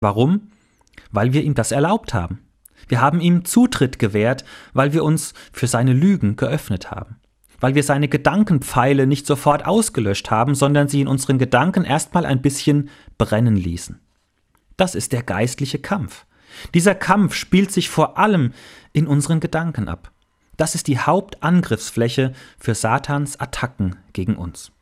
Warum? Weil wir ihm das erlaubt haben. Wir haben ihm Zutritt gewährt, weil wir uns für seine Lügen geöffnet haben. Weil wir seine Gedankenpfeile nicht sofort ausgelöscht haben, sondern sie in unseren Gedanken erstmal ein bisschen brennen ließen. Das ist der geistliche Kampf. Dieser Kampf spielt sich vor allem in unseren Gedanken ab. Das ist die Hauptangriffsfläche für Satans Attacken gegen uns.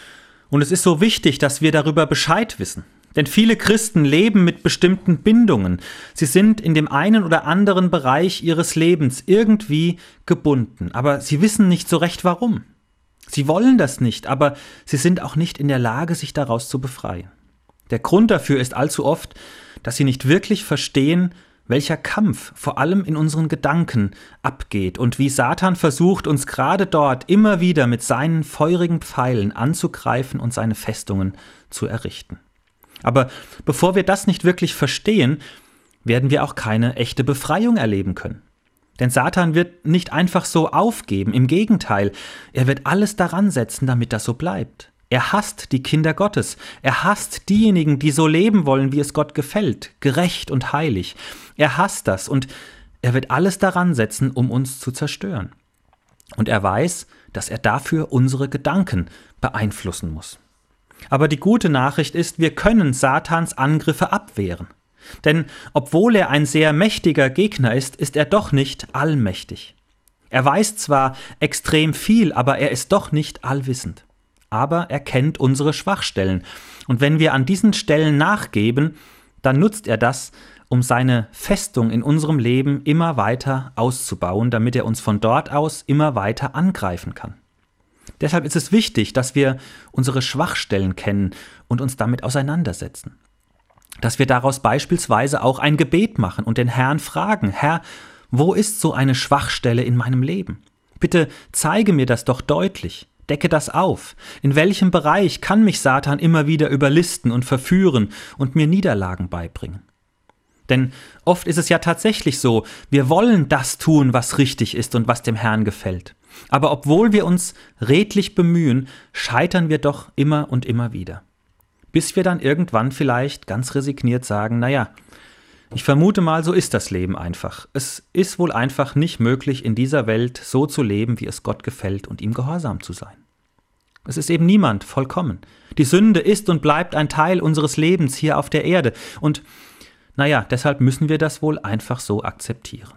Und es ist so wichtig, dass wir darüber Bescheid wissen. Denn viele Christen leben mit bestimmten Bindungen. Sie sind in dem einen oder anderen Bereich ihres Lebens irgendwie gebunden, aber sie wissen nicht so recht warum. Sie wollen das nicht, aber sie sind auch nicht in der Lage, sich daraus zu befreien. Der Grund dafür ist allzu oft, dass sie nicht wirklich verstehen, welcher Kampf vor allem in unseren Gedanken abgeht und wie Satan versucht, uns gerade dort immer wieder mit seinen feurigen Pfeilen anzugreifen und seine Festungen zu errichten. Aber bevor wir das nicht wirklich verstehen, werden wir auch keine echte Befreiung erleben können. Denn Satan wird nicht einfach so aufgeben, im Gegenteil, er wird alles daran setzen, damit das so bleibt. Er hasst die Kinder Gottes, er hasst diejenigen, die so leben wollen, wie es Gott gefällt, gerecht und heilig. Er hasst das und er wird alles daran setzen, um uns zu zerstören. Und er weiß, dass er dafür unsere Gedanken beeinflussen muss. Aber die gute Nachricht ist, wir können Satans Angriffe abwehren. Denn obwohl er ein sehr mächtiger Gegner ist, ist er doch nicht allmächtig. Er weiß zwar extrem viel, aber er ist doch nicht allwissend. Aber er kennt unsere Schwachstellen. Und wenn wir an diesen Stellen nachgeben, dann nutzt er das, um seine Festung in unserem Leben immer weiter auszubauen, damit er uns von dort aus immer weiter angreifen kann. Deshalb ist es wichtig, dass wir unsere Schwachstellen kennen und uns damit auseinandersetzen. Dass wir daraus beispielsweise auch ein Gebet machen und den Herrn fragen: Herr, wo ist so eine Schwachstelle in meinem Leben? Bitte zeige mir das doch deutlich, decke das auf. In welchem Bereich kann mich Satan immer wieder überlisten und verführen und mir Niederlagen beibringen? Denn oft ist es ja tatsächlich so, wir wollen das tun, was richtig ist und was dem Herrn gefällt. Aber obwohl wir uns redlich bemühen, scheitern wir doch immer und immer wieder. Bis wir dann irgendwann vielleicht ganz resigniert sagen: Naja, ich vermute mal, so ist das Leben einfach. Es ist wohl einfach nicht möglich, in dieser Welt so zu leben, wie es Gott gefällt und ihm gehorsam zu sein. Es ist eben niemand vollkommen. Die Sünde ist und bleibt ein Teil unseres Lebens hier auf der Erde. Und naja, deshalb müssen wir das wohl einfach so akzeptieren.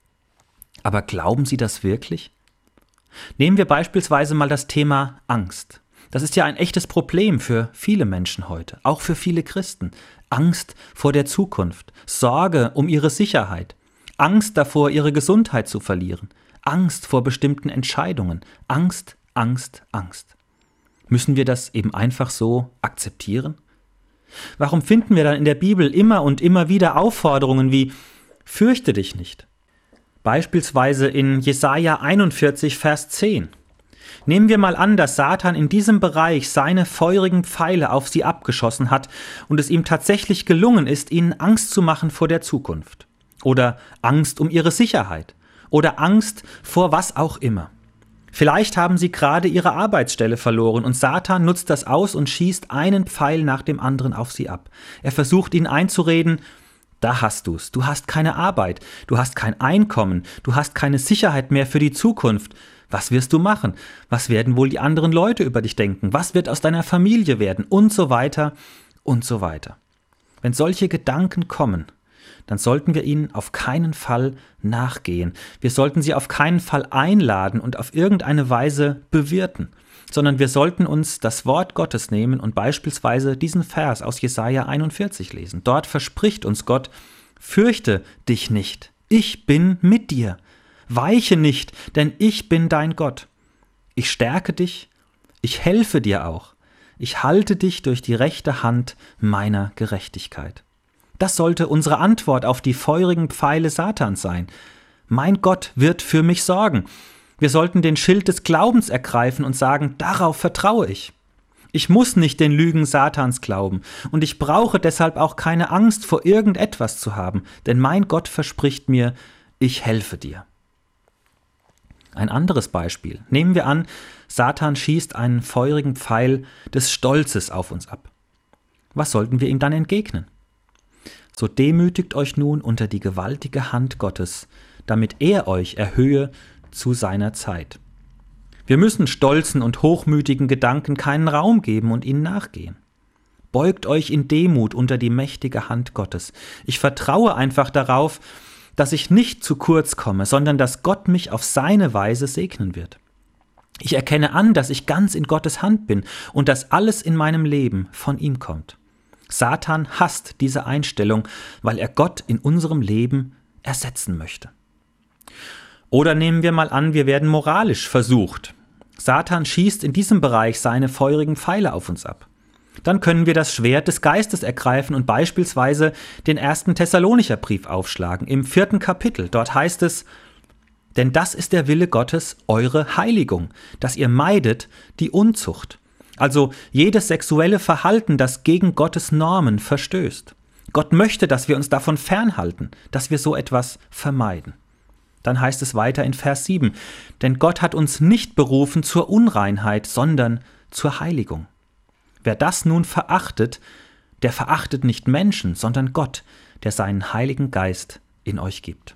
Aber glauben Sie das wirklich? Nehmen wir beispielsweise mal das Thema Angst. Das ist ja ein echtes Problem für viele Menschen heute, auch für viele Christen. Angst vor der Zukunft, Sorge um ihre Sicherheit, Angst davor, ihre Gesundheit zu verlieren, Angst vor bestimmten Entscheidungen, Angst, Angst, Angst. Müssen wir das eben einfach so akzeptieren? Warum finden wir dann in der Bibel immer und immer wieder Aufforderungen wie: Fürchte dich nicht? Beispielsweise in Jesaja 41, Vers 10. Nehmen wir mal an, dass Satan in diesem Bereich seine feurigen Pfeile auf sie abgeschossen hat und es ihm tatsächlich gelungen ist, ihnen Angst zu machen vor der Zukunft. Oder Angst um ihre Sicherheit. Oder Angst vor was auch immer. Vielleicht haben sie gerade ihre Arbeitsstelle verloren und Satan nutzt das aus und schießt einen Pfeil nach dem anderen auf sie ab. Er versucht ihnen einzureden: Da hast du's. Du hast keine Arbeit, du hast kein Einkommen, du hast keine Sicherheit mehr für die Zukunft. Was wirst du machen? Was werden wohl die anderen Leute über dich denken? Was wird aus deiner Familie werden? Und so weiter und so weiter. Wenn solche Gedanken kommen, dann sollten wir ihnen auf keinen Fall nachgehen. Wir sollten sie auf keinen Fall einladen und auf irgendeine Weise bewirten, sondern wir sollten uns das Wort Gottes nehmen und beispielsweise diesen Vers aus Jesaja 41 lesen. Dort verspricht uns Gott: Fürchte dich nicht, ich bin mit dir. Weiche nicht, denn ich bin dein Gott. Ich stärke dich, ich helfe dir auch. Ich halte dich durch die rechte Hand meiner Gerechtigkeit. Das sollte unsere Antwort auf die feurigen Pfeile Satans sein. Mein Gott wird für mich sorgen. Wir sollten den Schild des Glaubens ergreifen und sagen: Darauf vertraue ich. Ich muss nicht den Lügen Satans glauben und ich brauche deshalb auch keine Angst vor irgendetwas zu haben, denn mein Gott verspricht mir: Ich helfe dir. Ein anderes Beispiel. Nehmen wir an, Satan schießt einen feurigen Pfeil des Stolzes auf uns ab. Was sollten wir ihm dann entgegnen? So demütigt euch nun unter die gewaltige Hand Gottes, damit er euch erhöhe zu seiner Zeit. Wir müssen stolzen und hochmütigen Gedanken keinen Raum geben und ihnen nachgehen. Beugt euch in Demut unter die mächtige Hand Gottes. Ich vertraue einfach darauf, dass ich nicht zu kurz komme, sondern dass Gott mich auf seine Weise segnen wird. Ich erkenne an, dass ich ganz in Gottes Hand bin und dass alles in meinem Leben von ihm kommt. Satan hasst diese Einstellung, weil er Gott in unserem Leben ersetzen möchte. Oder nehmen wir mal an, wir werden moralisch versucht. Satan schießt in diesem Bereich seine feurigen Pfeile auf uns ab. Dann können wir das Schwert des Geistes ergreifen und beispielsweise den 1. Thessalonicher Brief aufschlagen, im 4. Kapitel. Dort heißt es: Denn das ist der Wille Gottes, eure Heiligung, dass ihr meidet die Unzucht. Also jedes sexuelle Verhalten, das gegen Gottes Normen verstößt. Gott möchte, dass wir uns davon fernhalten, dass wir so etwas vermeiden. Dann heißt es weiter in Vers 7, denn Gott hat uns nicht berufen zur Unreinheit, sondern zur Heiligung. Wer das nun verachtet, der verachtet nicht Menschen, sondern Gott, der seinen Heiligen Geist in euch gibt.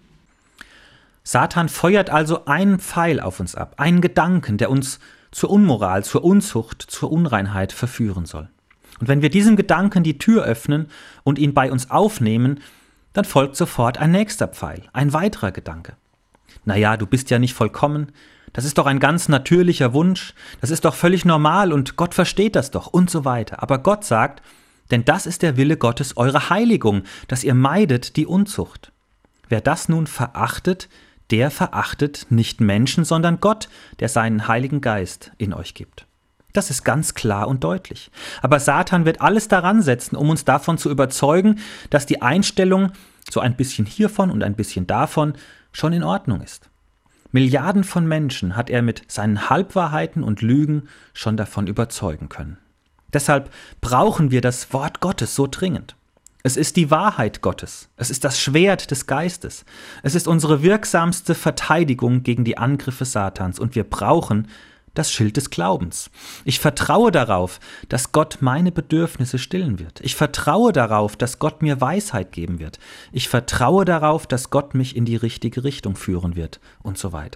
Satan feuert also einen Pfeil auf uns ab, einen Gedanken, der uns zur Unmoral, zur Unzucht, zur Unreinheit verführen soll. Und wenn wir diesem Gedanken die Tür öffnen und ihn bei uns aufnehmen, dann folgt sofort ein nächster Pfeil, ein weiterer Gedanke. Naja, du bist ja nicht vollkommen, das ist doch ein ganz natürlicher Wunsch, das ist doch völlig normal und Gott versteht das doch und so weiter. Aber Gott sagt, denn das ist der Wille Gottes, eure Heiligung, dass ihr meidet die Unzucht. Wer das nun verachtet, der verachtet nicht Menschen, sondern Gott, der seinen Heiligen Geist in euch gibt. Das ist ganz klar und deutlich. Aber Satan wird alles daran setzen, um uns davon zu überzeugen, dass die Einstellung, so ein bisschen hiervon und ein bisschen davon, schon in Ordnung ist. Milliarden von Menschen hat er mit seinen Halbwahrheiten und Lügen schon davon überzeugen können. Deshalb brauchen wir das Wort Gottes so dringend. Es ist die Wahrheit Gottes. Es ist das Schwert des Geistes. Es ist unsere wirksamste Verteidigung gegen die Angriffe Satans. Und wir brauchen das Schild des Glaubens. Ich vertraue darauf, dass Gott meine Bedürfnisse stillen wird. Ich vertraue darauf, dass Gott mir Weisheit geben wird. Ich vertraue darauf, dass Gott mich in die richtige Richtung führen wird und so weiter.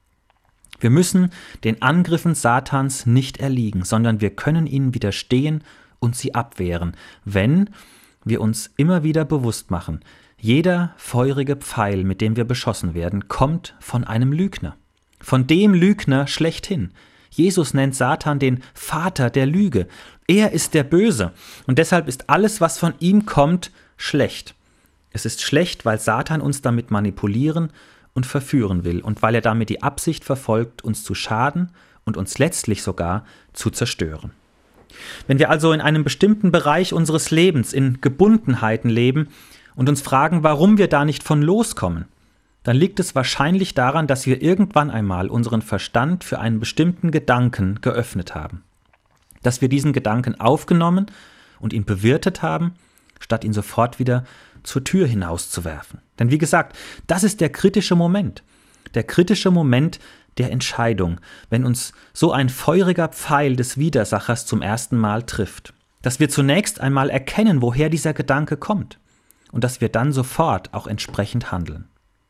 Wir müssen den Angriffen Satans nicht erliegen, sondern wir können ihnen widerstehen und sie abwehren, wenn wir uns immer wieder bewusst machen, jeder feurige Pfeil, mit dem wir beschossen werden, kommt von einem Lügner. Von dem Lügner schlechthin. Jesus nennt Satan den Vater der Lüge. Er ist der Böse und deshalb ist alles, was von ihm kommt, schlecht. Es ist schlecht, weil Satan uns damit manipulieren und verführen will und weil er damit die Absicht verfolgt, uns zu schaden und uns letztlich sogar zu zerstören. Wenn wir also in einem bestimmten Bereich unseres Lebens in Gebundenheiten leben und uns fragen, warum wir da nicht von loskommen, dann liegt es wahrscheinlich daran, dass wir irgendwann einmal unseren Verstand für einen bestimmten Gedanken geöffnet haben. Dass wir diesen Gedanken aufgenommen und ihn bewirtet haben, statt ihn sofort wieder zur Tür hinauszuwerfen. Denn wie gesagt, das ist der kritische Moment. Der kritische Moment der Entscheidung, wenn uns so ein feuriger Pfeil des Widersachers zum ersten Mal trifft. Dass wir zunächst einmal erkennen, woher dieser Gedanke kommt und dass wir dann sofort auch entsprechend handeln.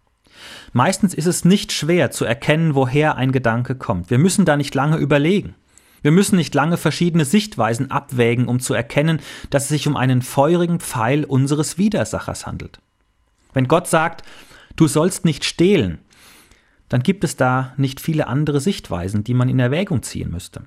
Meistens ist es nicht schwer zu erkennen, woher ein Gedanke kommt. Wir müssen da nicht lange überlegen. Wir müssen nicht lange verschiedene Sichtweisen abwägen, um zu erkennen, dass es sich um einen feurigen Pfeil unseres Widersachers handelt. Wenn Gott sagt, du sollst nicht stehlen, dann gibt es da nicht viele andere Sichtweisen, die man in Erwägung ziehen müsste.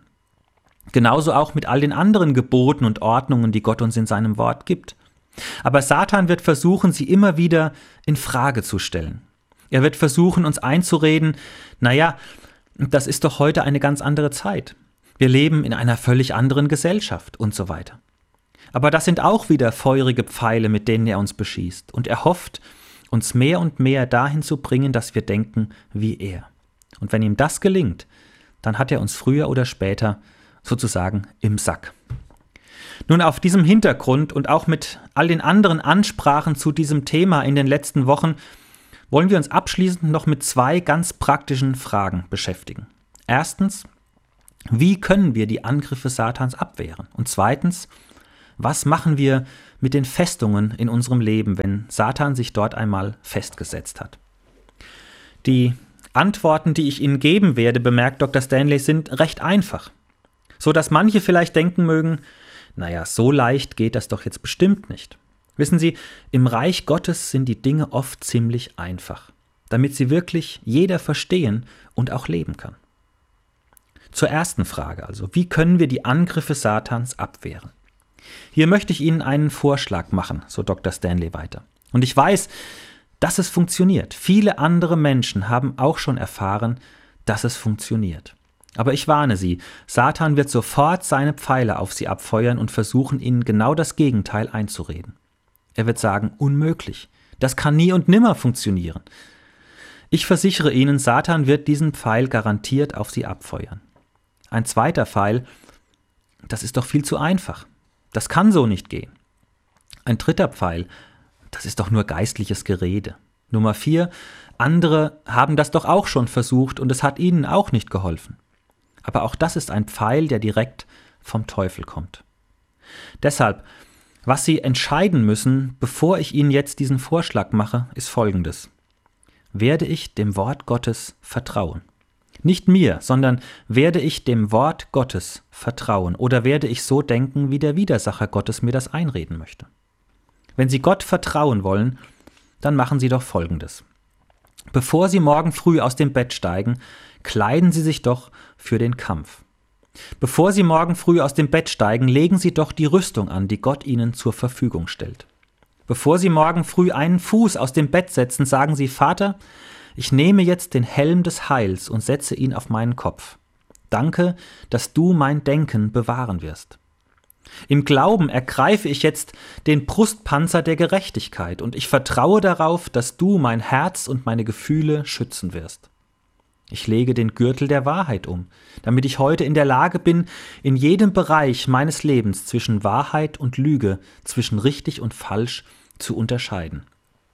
Genauso auch mit all den anderen Geboten und Ordnungen, die Gott uns in seinem Wort gibt. Aber Satan wird versuchen, sie immer wieder in Frage zu stellen. Er wird versuchen, uns einzureden, naja, das ist doch heute eine ganz andere Zeit. Wir leben in einer völlig anderen Gesellschaft und so weiter. Aber das sind auch wieder feurige Pfeile, mit denen er uns beschießt. Und er hofft, uns mehr und mehr dahin zu bringen, dass wir denken wie er. Und wenn ihm das gelingt, dann hat er uns früher oder später sozusagen im Sack. Nun, auf diesem Hintergrund und auch mit all den anderen Ansprachen zu diesem Thema in den letzten Wochen wollen wir uns abschließend noch mit 2 ganz praktischen Fragen beschäftigen. Erstens, wie können wir die Angriffe Satans abwehren? Und zweitens, was machen wir mit den Festungen in unserem Leben, wenn Satan sich dort einmal festgesetzt hat? Die Antworten, die ich Ihnen geben werde, bemerkt Dr. Stanley, sind recht einfach. So dass manche vielleicht denken mögen, naja, so leicht geht das doch jetzt bestimmt nicht. Wissen Sie, im Reich Gottes sind die Dinge oft ziemlich einfach, damit sie wirklich jeder verstehen und auch leben kann. Zur ersten Frage also, wie können wir die Angriffe Satans abwehren? Hier möchte ich Ihnen einen Vorschlag machen, so Dr. Stanley weiter. Und ich weiß, dass es funktioniert. Viele andere Menschen haben auch schon erfahren, dass es funktioniert. Aber ich warne Sie, Satan wird sofort seine Pfeile auf Sie abfeuern und versuchen, Ihnen genau das Gegenteil einzureden. Er wird sagen, unmöglich, das kann nie und nimmer funktionieren. Ich versichere Ihnen, Satan wird diesen Pfeil garantiert auf Sie abfeuern. Ein zweiter Pfeil, das ist doch viel zu einfach. Das kann so nicht gehen. Ein dritter Pfeil, das ist doch nur geistliches Gerede. Nummer 4, andere haben das doch auch schon versucht und es hat ihnen auch nicht geholfen. Aber auch das ist ein Pfeil, der direkt vom Teufel kommt. Deshalb, was Sie entscheiden müssen, bevor ich Ihnen jetzt diesen Vorschlag mache, ist Folgendes. Werde ich dem Wort Gottes vertrauen? Nicht mir, sondern werde ich dem Wort Gottes vertrauen oder werde ich so denken, wie der Widersacher Gottes mir das einreden möchte? Wenn Sie Gott vertrauen wollen, dann machen Sie doch Folgendes. Bevor Sie morgen früh aus dem Bett steigen, kleiden Sie sich doch für den Kampf. Bevor Sie morgen früh aus dem Bett steigen, legen Sie doch die Rüstung an, die Gott Ihnen zur Verfügung stellt. Bevor Sie morgen früh einen Fuß aus dem Bett setzen, sagen Sie, Vater, ich nehme jetzt den Helm des Heils und setze ihn auf meinen Kopf. Danke, dass du mein Denken bewahren wirst. Im Glauben ergreife ich jetzt den Brustpanzer der Gerechtigkeit und ich vertraue darauf, dass du mein Herz und meine Gefühle schützen wirst. Ich lege den Gürtel der Wahrheit um, damit ich heute in der Lage bin, in jedem Bereich meines Lebens zwischen Wahrheit und Lüge, zwischen richtig und falsch zu unterscheiden.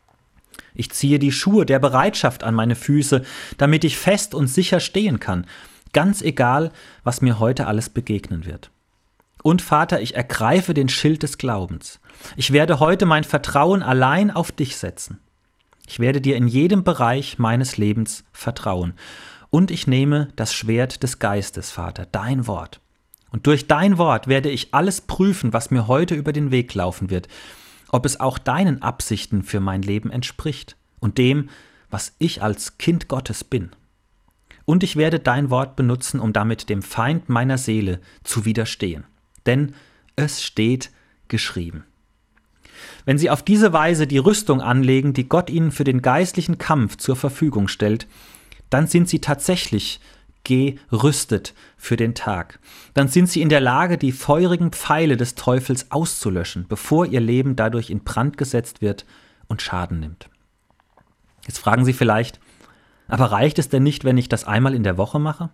Ich ziehe die Schuhe der Bereitschaft an meine Füße, damit ich fest und sicher stehen kann, ganz egal, was mir heute alles begegnen wird. Und Vater, ich ergreife den Schild des Glaubens. Ich werde heute mein Vertrauen allein auf dich setzen. Ich werde dir in jedem Bereich meines Lebens vertrauen. Und ich nehme das Schwert des Geistes, Vater, dein Wort. Und durch dein Wort werde ich alles prüfen, was mir heute über den Weg laufen wird, ob es auch deinen Absichten für mein Leben entspricht und dem, was ich als Kind Gottes bin. Und ich werde dein Wort benutzen, um damit dem Feind meiner Seele zu widerstehen. Denn es steht geschrieben. Wenn Sie auf diese Weise die Rüstung anlegen, die Gott Ihnen für den geistlichen Kampf zur Verfügung stellt, dann sind Sie tatsächlich gerüstet für den Tag. Dann sind Sie in der Lage, die feurigen Pfeile des Teufels auszulöschen, bevor Ihr Leben dadurch in Brand gesetzt wird und Schaden nimmt. Jetzt fragen Sie vielleicht, aber reicht es denn nicht, wenn ich das einmal in der Woche mache?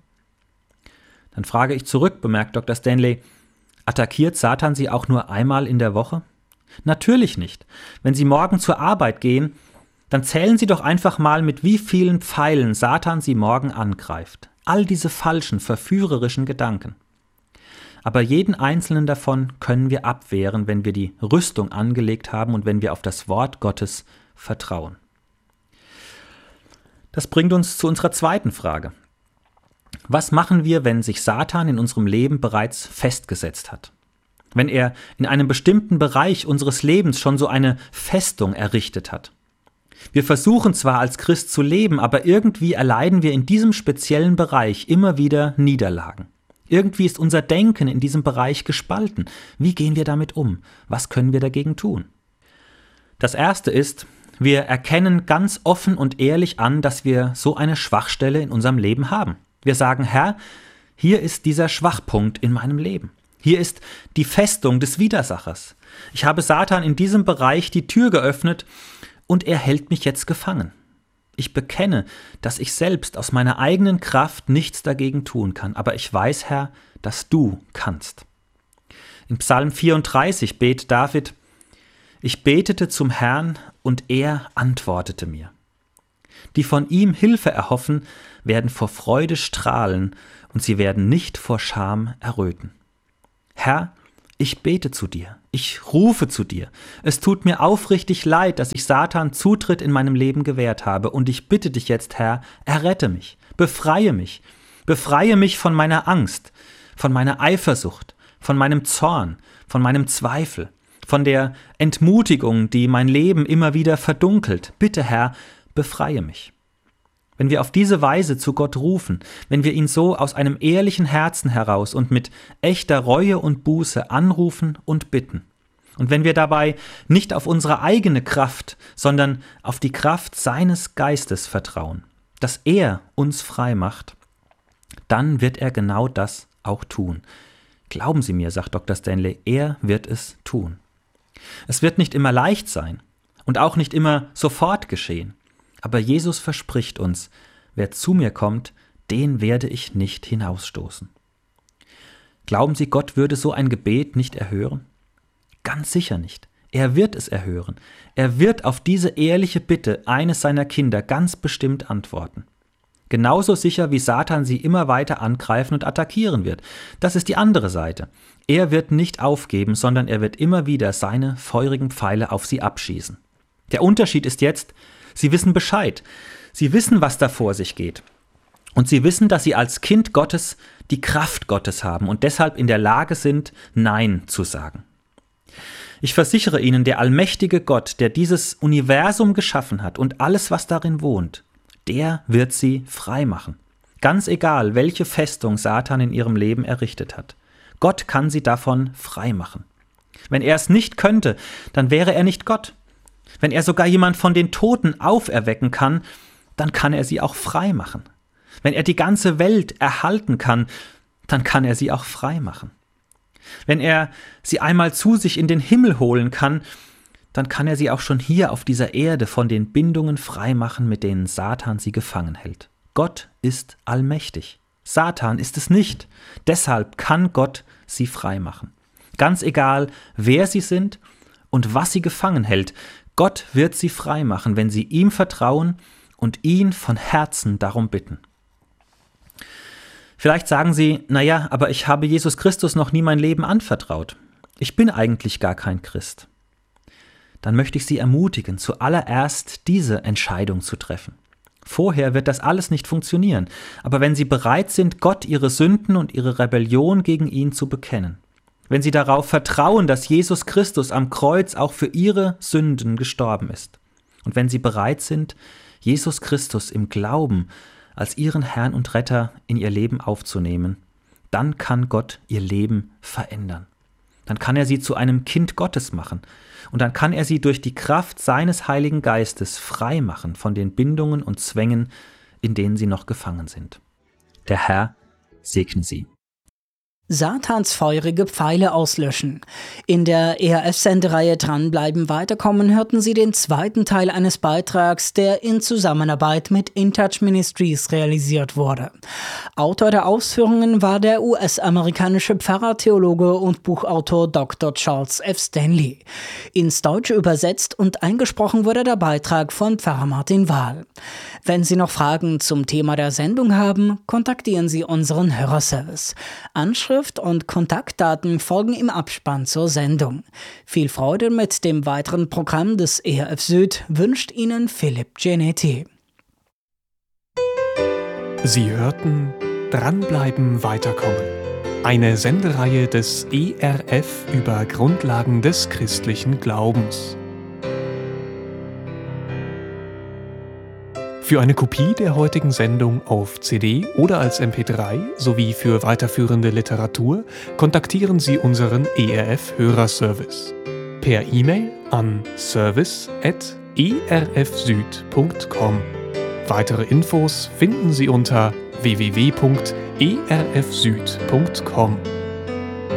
Dann frage ich zurück, bemerkt Dr. Stanley, attackiert Satan Sie auch nur einmal in der Woche? Natürlich nicht. Wenn Sie morgen zur Arbeit gehen, dann zählen Sie doch einfach mal, mit wie vielen Pfeilen Satan Sie morgen angreift. All diese falschen, verführerischen Gedanken. Aber jeden einzelnen davon können wir abwehren, wenn wir die Rüstung angelegt haben und wenn wir auf das Wort Gottes vertrauen. Das bringt uns zu unserer zweiten Frage. Was machen wir, wenn sich Satan in unserem Leben bereits festgesetzt hat? Wenn er in einem bestimmten Bereich unseres Lebens schon so eine Festung errichtet hat? Wir versuchen zwar als Christ zu leben, aber irgendwie erleiden wir in diesem speziellen Bereich immer wieder Niederlagen. Irgendwie ist unser Denken in diesem Bereich gespalten. Wie gehen wir damit um? Was können wir dagegen tun? Das Erste ist, wir erkennen ganz offen und ehrlich an, dass wir so eine Schwachstelle in unserem Leben haben. Wir sagen, Herr, hier ist dieser Schwachpunkt in meinem Leben. Hier ist die Festung des Widersachers. Ich habe Satan in diesem Bereich die Tür geöffnet und er hält mich jetzt gefangen. Ich bekenne, dass ich selbst aus meiner eigenen Kraft nichts dagegen tun kann, aber ich weiß, Herr, dass du kannst. In Psalm 34 betet David, ich betete zum Herrn und er antwortete mir. Die von ihm Hilfe erhoffen, werden vor Freude strahlen und sie werden nicht vor Scham erröten. Herr, Ich bete zu dir, ich rufe zu dir. Es tut mir aufrichtig leid, dass ich Satan Zutritt in meinem Leben gewährt habe, und ich bitte dich jetzt, Herr, errette mich, befreie mich von meiner Angst, von meiner Eifersucht, von meinem Zorn, von meinem Zweifel, von der Entmutigung, die mein Leben immer wieder verdunkelt. Bitte, Herr, befreie mich. Wenn wir auf diese Weise zu Gott rufen, wenn wir ihn so aus einem ehrlichen Herzen heraus und mit echter Reue und Buße anrufen und bitten, und wenn wir dabei nicht auf unsere eigene Kraft, sondern auf die Kraft seines Geistes vertrauen, dass er uns frei macht, dann wird er genau das auch tun. Glauben Sie mir, sagt Dr. Stanley, er wird es tun. Es wird nicht immer leicht sein und auch nicht immer sofort geschehen. Aber Jesus verspricht uns, wer zu mir kommt, den werde ich nicht hinausstoßen. Glauben Sie, Gott würde so ein Gebet nicht erhören? Ganz sicher nicht. Er wird es erhören. Er wird auf diese ehrliche Bitte eines seiner Kinder ganz bestimmt antworten. Genauso sicher, wie Satan sie immer weiter angreifen und attackieren wird. Das ist die andere Seite. Er wird nicht aufgeben, sondern er wird immer wieder seine feurigen Pfeile auf sie abschießen. Der Unterschied ist jetzt, Sie wissen Bescheid. Sie wissen, was da vor sich geht. Und sie wissen, dass sie als Kind Gottes die Kraft Gottes haben und deshalb in der Lage sind, Nein zu sagen. Ich versichere Ihnen, der allmächtige Gott, der dieses Universum geschaffen hat und alles, was darin wohnt, der wird sie frei machen. Ganz egal, welche Festung Satan in ihrem Leben errichtet hat. Gott kann sie davon frei machen. Wenn er es nicht könnte, dann wäre er nicht Gott. Wenn er sogar jemand von den Toten auferwecken kann, dann kann er sie auch frei machen. Wenn er die ganze Welt erhalten kann, dann kann er sie auch frei machen. Wenn er sie einmal zu sich in den Himmel holen kann, dann kann er sie auch schon hier auf dieser Erde von den Bindungen frei machen, mit denen Satan sie gefangen hält. Gott ist allmächtig. Satan ist es nicht. Deshalb kann Gott sie frei machen. Ganz egal, wer sie sind und was sie gefangen hält, Gott wird sie frei machen, wenn sie ihm vertrauen und ihn von Herzen darum bitten. Vielleicht sagen Sie, naja, aber ich habe Jesus Christus noch nie mein Leben anvertraut. Ich bin eigentlich gar kein Christ. Dann möchte ich Sie ermutigen, zuallererst diese Entscheidung zu treffen. Vorher wird das alles nicht funktionieren, aber wenn Sie bereit sind, Gott Ihre Sünden und Ihre Rebellion gegen ihn zu bekennen, wenn Sie darauf vertrauen, dass Jesus Christus am Kreuz auch für Ihre Sünden gestorben ist. Und wenn Sie bereit sind, Jesus Christus im Glauben als Ihren Herrn und Retter in Ihr Leben aufzunehmen, dann kann Gott Ihr Leben verändern. Dann kann er Sie zu einem Kind Gottes machen. Und dann kann er Sie durch die Kraft seines Heiligen Geistes frei machen von den Bindungen und Zwängen, in denen Sie noch gefangen sind. Der Herr segne Sie. Satans feurige Pfeile auslöschen. In der ERF-Sendereihe Dranbleiben weiterkommen hörten Sie den zweiten Teil eines Beitrags, der in Zusammenarbeit mit InTouch Ministries realisiert wurde. Autor der Ausführungen war der US-amerikanische Pfarrer, Theologe und Buchautor Dr. Charles F. Stanley. Ins Deutsche übersetzt und eingesprochen wurde der Beitrag von Pfarrer Martin Wahl. Wenn Sie noch Fragen zum Thema der Sendung haben, kontaktieren Sie unseren Hörerservice. Anschrift und Kontaktdaten folgen im Abspann zur Sendung. Viel Freude mit dem weiteren Programm des ERF Süd wünscht Ihnen Philipp Genetti. Sie hörten Dranbleiben, weiterkommen. Eine Sendereihe des ERF über Grundlagen des christlichen Glaubens. Für eine Kopie der heutigen Sendung auf CD oder als MP3 sowie für weiterführende Literatur kontaktieren Sie unseren ERF-Hörerservice per E-Mail an service@erfsüd.com. Weitere Infos finden Sie unter www.erfsüd.com.